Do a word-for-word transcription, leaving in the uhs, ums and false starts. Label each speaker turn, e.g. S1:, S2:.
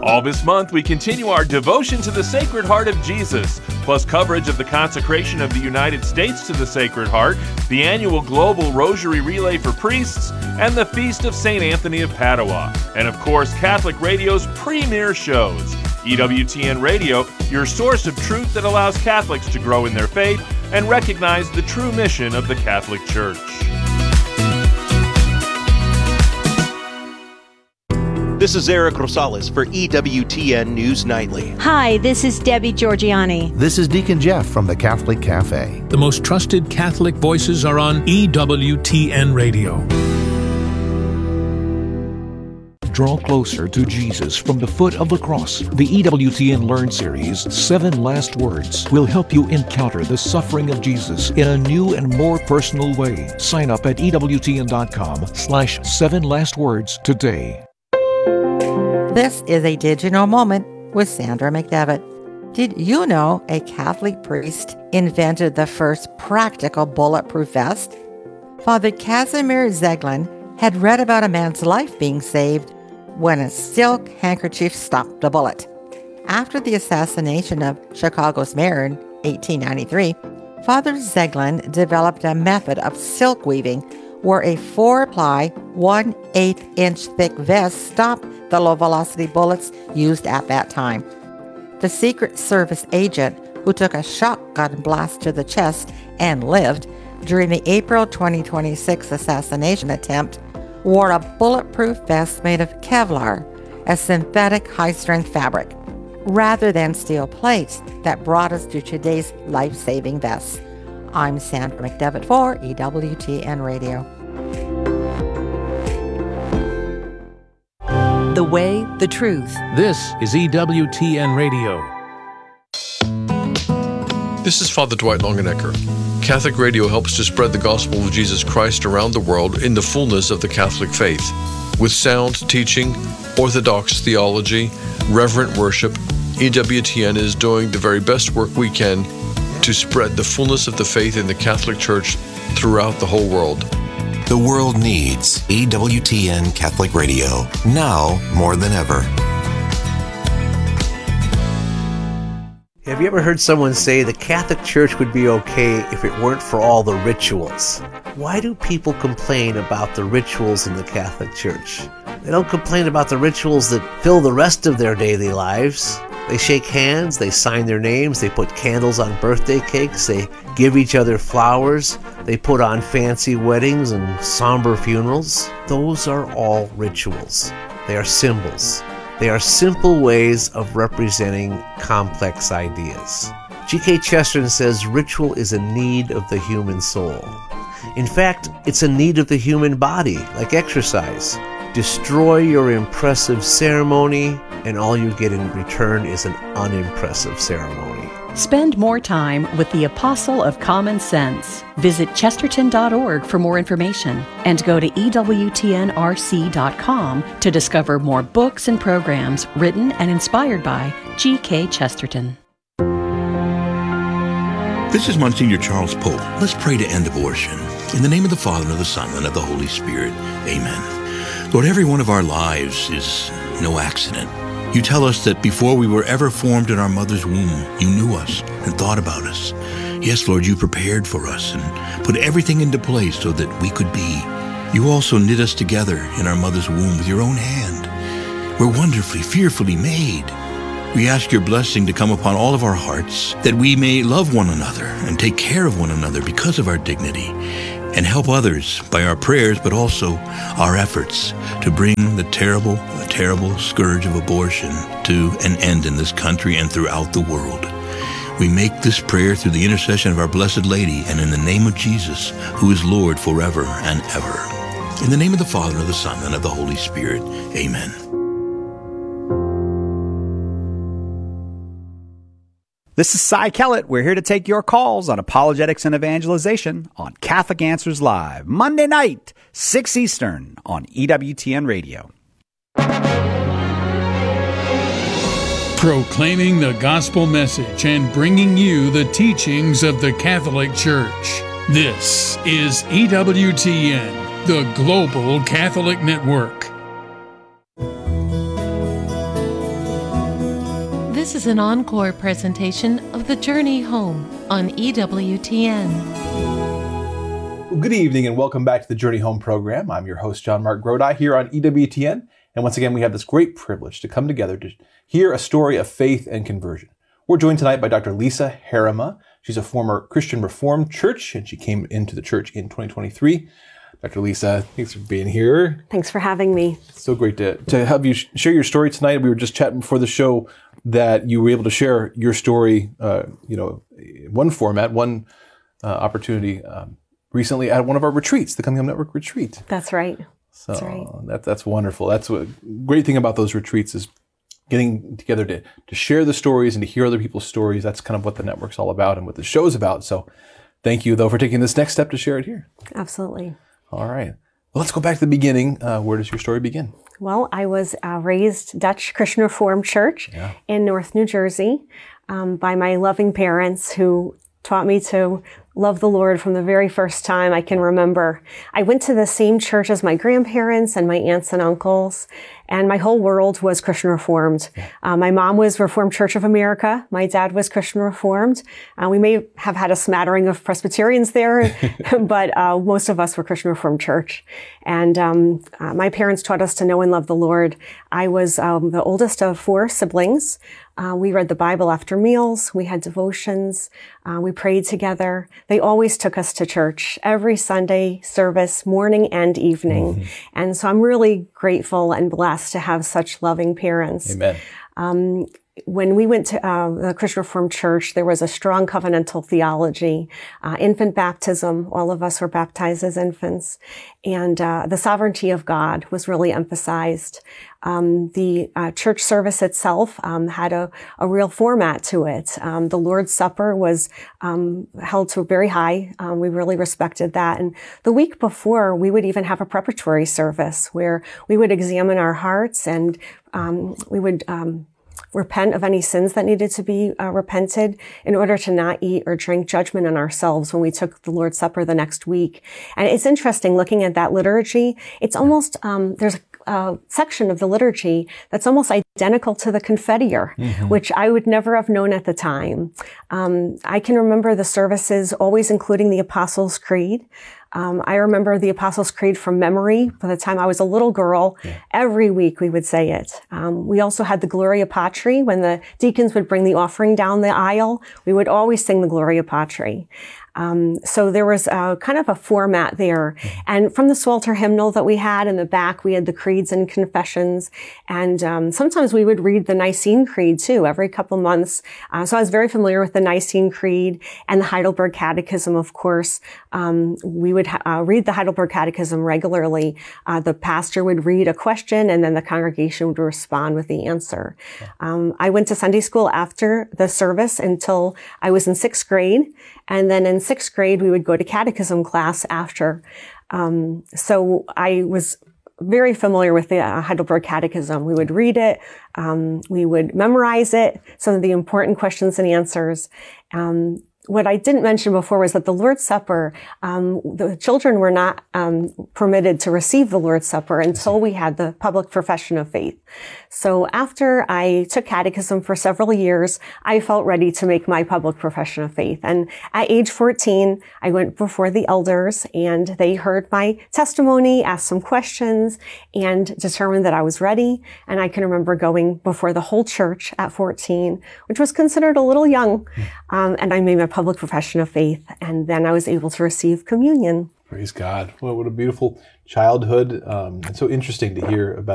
S1: All this month, we continue our devotion to the Sacred Heart of Jesus, plus coverage of the consecration of the United States to the Sacred Heart, the annual Global Rosary Relay for Priests, and the Feast of Saint Anthony of Padua. And of course, Catholic Radio's premier shows. E W T N Radio, your source of truth that allows Catholics to grow in their faith and recognize the true mission of the Catholic Church.
S2: This is Eric Rosales for E W T N News Nightly.
S3: Hi, this is Debbie Georgiani.
S4: This is Deacon Jeff from the Catholic Cafe.
S5: The most trusted Catholic voices are on E W T N Radio.
S6: Draw closer to Jesus from the foot of the cross. The E W T N Learn series, Seven Last Words, will help you encounter the suffering of Jesus in a new and more personal way. Sign up at ewtn.com slash seven last words today.
S7: This is a Did You Know moment with Sandra McDevitt. Did you know a Catholic priest invented the first practical bulletproof vest? Father Casimir Zeglin had read about a man's life being saved when a silk handkerchief stopped a bullet. After the assassination of Chicago's mayor in eighteen ninety-three, Father Zeglin developed a method of silk weaving where a four-ply, one eighth inch thick vest stopped the low-velocity bullets used at that time. The Secret Service agent who took a shotgun blast to the chest and lived during the April twenty twenty-six assassination attempt wore a bulletproof vest made of Kevlar, a synthetic high-strength fabric, rather than steel plates that brought us to today's life-saving vests. I'm Sandra McDevitt for E W T N Radio.
S8: The way, the truth.
S5: This is E W T N Radio.
S9: This is Father Dwight Longenecker. Catholic Radio helps to spread the gospel of Jesus Christ around the world in the fullness of the Catholic faith. With sound teaching, orthodox theology, reverent worship, E W T N is doing the very best work we can to spread the fullness of the faith in the Catholic Church throughout the whole world.
S10: The world needs E W T N Catholic Radio, now more than ever.
S11: Have you ever heard someone say the Catholic Church would be okay if it weren't for all the rituals? Why do people complain about the rituals in the Catholic Church? They don't complain about the rituals that fill the rest of their daily lives. They shake hands, they sign their names, they put candles on birthday cakes, they give each other flowers, they put on fancy weddings and somber funerals. Those are all rituals. They are symbols. They are simple ways of representing complex ideas. G K Chesterton says ritual is a need of the human soul. In fact, it's a need of the human body, like exercise. Destroy your impressive ceremony, and all you get in return is an unimpressive ceremony.
S8: Spend more time with the Apostle of Common Sense. Visit chesterton dot org for more information and go to E W T N R C dot com to discover more books and programs written and inspired by G K Chesterton.
S12: This is Monsignor Charles Pope. Let's pray to end abortion. In the name of the Father, and of the Son, and of the Holy Spirit. Amen. Lord, every one of our lives is no accident. You tell us that before we were ever formed in our mother's womb, you knew us and thought about us. Yes, Lord, you prepared for us and put everything into place so that we could be. You also knit us together in our mother's womb with your own hand. We're wonderfully, fearfully made. We ask your blessing to come upon all of our hearts, that we may love one another and take care of one another because of our dignity, and help others by our prayers, but also our efforts to bring the terrible, the terrible scourge of abortion to an end in this country and throughout the world. We make this prayer through the intercession of our Blessed Lady and in the name of Jesus, who is Lord forever and ever. In the name of the Father, and of the Son, and of the Holy Spirit. Amen.
S13: This is Cy Kellett. We're here to take your calls on apologetics and evangelization on Catholic Answers Live, Monday night, six Eastern on E W T N Radio.
S14: Proclaiming the gospel message and bringing you the teachings of the Catholic Church. This is E W T N, the Global Catholic Network.
S15: This is an encore presentation of The Journey Home on E W T N.
S16: Good evening and welcome back to the Journey Home program. I'm your host, John Mark Grodi, here on E W T N. And once again, we have this great privilege to come together to hear a story of faith and conversion. We're joined tonight by Doctor Lisa Harima. She's a former Christian Reformed church, and she came into the church in twenty twenty-three. Doctor Lisa, thanks for being here.
S17: Thanks for having me.
S16: It's so great to, to have you sh- share your story tonight. We were just chatting before the show that you were able to share your story, uh, you know, in one format, one uh, opportunity um, recently at one of our retreats, the Coming Home Network retreat.
S17: That's right.
S16: So
S17: that's right.
S16: That, that's wonderful. That's what great thing about those retreats is getting together to, to share the stories and to hear other people's stories. That's kind of what the network's all about and what the show's about. So thank you, though, for taking this next step to share it here.
S17: Absolutely.
S16: All right. Well, let's go back to the beginning. Uh, where does your story begin?
S17: Well, I was uh, raised Dutch Christian Reformed Church yeah. in North New Jersey um, by my loving parents who taught me to love the Lord from the very first time I can remember. I went to the same church as my grandparents and my aunts and uncles, and my whole world was Christian Reformed. Yeah. Uh, my mom was Reformed Church of America. My dad was Christian Reformed. Uh, we may have had a smattering of Presbyterians there, but uh, most of us were Christian Reformed Church. And um, uh, my parents taught us to know and love the Lord. I was um, the oldest of four siblings. Uh, we read the Bible after meals. We had devotions. Uh, we prayed together. They always took us to church every Sunday service, morning and evening. Mm-hmm. And so I'm really grateful and blessed to have such loving parents.
S16: Amen.
S17: Um, when we went to uh, the Christian Reformed Church, there was a strong covenantal theology, uh, infant baptism. All of us were baptized as infants. And uh, the sovereignty of God was really emphasized. Um, the uh, church service itself um, had a, a real format to it. Um, the Lord's Supper was um, held to very high. Um, we really respected that. And the week before, we would even have a preparatory service where we would examine our hearts and um, we would um, repent of any sins that needed to be uh, repented in order to not eat or drink judgment on ourselves when we took the Lord's Supper the next week. And it's interesting looking at that liturgy. It's almost, um, there's a uh, section of the liturgy that's almost identical to the Confiteor, mm-hmm. which I would never have known at the time. Um, I can remember the services always including the Apostles' Creed. Um, I remember the Apostles' Creed from memory. By the time I was a little girl, yeah. every week we would say it. Um, we also had the Gloria Patri. When the deacons would bring the offering down the aisle, we would always sing the Gloria Patri. Um, so there was a, kind of a format there. And from the Psalter hymnal that we had in the back, we had the creeds and confessions. And um, sometimes we would read the Nicene Creed, too, every couple months. Uh, so I was very familiar with the Nicene Creed and the Heidelberg Catechism, of course. Um, we would ha- uh, read the Heidelberg Catechism regularly. Uh, the pastor would read a question, and then the congregation would respond with the answer. Um, I went to Sunday school after the service until I was in sixth grade. And then in sixth grade, we would go to catechism class after. Um, so I was very familiar with the uh, Heidelberg Catechism. We would read it. Um, we would memorize it, some of the important questions and answers. Um, What I didn't mention before was that the Lord's Supper, um, the children were not um, permitted to receive the Lord's Supper until we had the public profession of faith. So after I took catechism for several years, I felt ready to make my public profession of faith. And at age fourteen, I went before the elders and they heard my testimony, asked some questions, and determined that I was ready. And I can remember going before the whole church at fourteen, which was considered a little young. Um, and I made my public profession of faith, and then I was able to receive communion.
S16: Praise God. Well, what a beautiful childhood. Um, it's so interesting to hear about